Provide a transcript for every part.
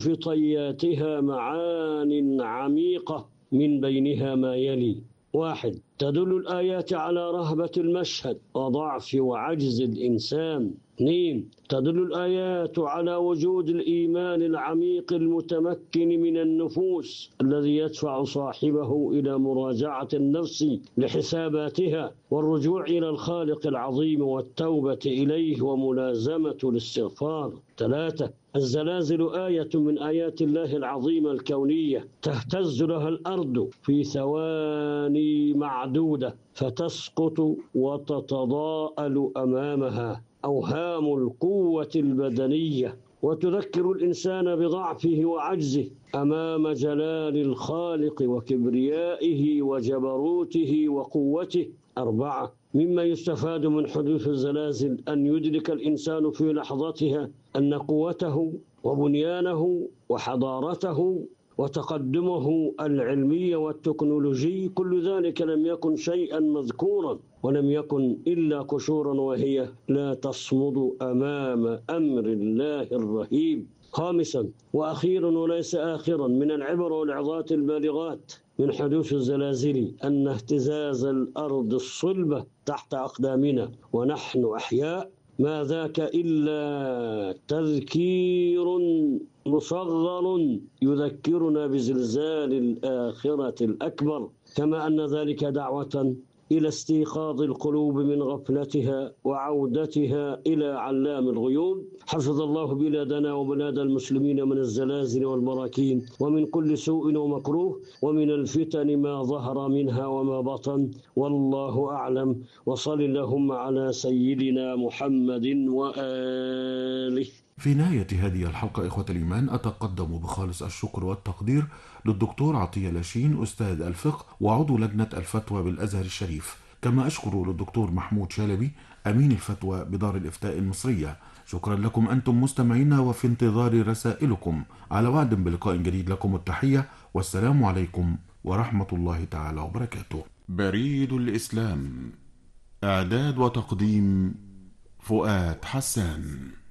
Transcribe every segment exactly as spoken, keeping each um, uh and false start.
في طياتها معان عميقة، من بينها ما يلي: واحد، تدل الآيات على رهبة المشهد وضعف وعجز الإنسان. اثنين، تدل الآيات على وجود الإيمان العميق المتمكن من النفوس الذي يدفع صاحبه إلى مراجعة النفس لحساباتها والرجوع إلى الخالق العظيم والتوبة إليه وملازمة الاستغفار. ثلاثة، الزلازل آية من آيات الله العظيمة الكونية، تهتز لها الأرض في ثواني معدودة فتسقط وتتضاءل أمامها أوهام القوة البدنية، وتذكر الإنسان بضعفه وعجزه أمام جلال الخالق وكبريائه وجبروته وقوته. أربعة، مما يستفاد من حدوث الزلازل أن يدرك الإنسان في لحظتها أن قوته وبنيانه وحضارته وتقدمه العلمي والتكنولوجي كل ذلك لم يكن شيئا مذكورا، ولم يكن إلا قشورا وهي لا تصمد أمام أمر الله الرهيب. خامسا وأخيرا وليس آخرا، من العبر والعظات البالغات من حدوث الزلازل أن اهتزاز الأرض الصلبة تحت أقدامنا ونحن أحياء ما ذاك إلا تذكير مصغر يذكرنا بزلزال الآخرة الأكبر، كما أن ذلك دعوة إلى استيقاظ القلوب من غفلتها وعودتها إلى علام الغيوب. حفظ الله بلادنا وبلاد المسلمين من الزلازل والبراكين ومن كل سوء ومكروه ومن الفتن ما ظهر منها وما بطن، والله أعلم. وصل اللهم على سيدنا محمد وآله. في نهاية هذه الحلقة إخوة الإيمان أتقدم بخالص الشكر والتقدير للدكتور عطية لاشين أستاذ الفقه وعضو لجنة الفتوى بالأزهر الشريف، كما أشكر للدكتور محمود شلبي أمين الفتوى بدار الإفتاء المصرية. شكرا لكم أنتم مستمعينا وفي انتظار رسائلكم، على وعد بلقاء جديد. لكم التحية والسلام عليكم ورحمة الله تعالى وبركاته. بريد الإسلام، إعداد وتقديم فؤاد حسان.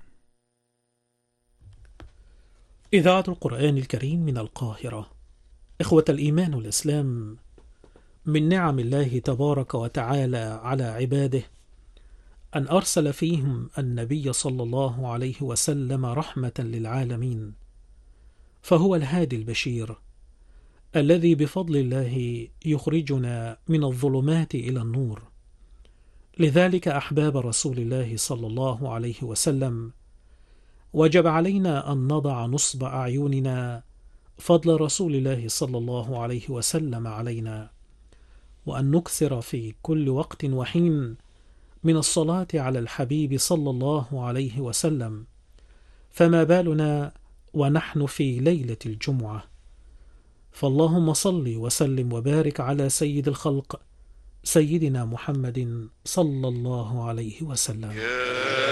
إذاعة القرآن الكريم من القاهرة. إخوة الإيمان والإسلام، من نعم الله تبارك وتعالى على عباده أن أرسل فيهم النبي صلى الله عليه وسلم رحمة للعالمين، فهو الهادي البشير الذي بفضل الله يخرجنا من الظلمات إلى النور. لذلك أحباب رسول الله صلى الله عليه وسلم وجب علينا أن نضع نصب أعيننا فضل رسول الله صلى الله عليه وسلم علينا، وأن نكثر في كل وقت وحين من الصلاة على الحبيب صلى الله عليه وسلم، فما بالنا ونحن في ليلة الجمعة. فاللهم صل وسلم وبارك على سيد الخلق سيدنا محمد صلى الله عليه وسلم.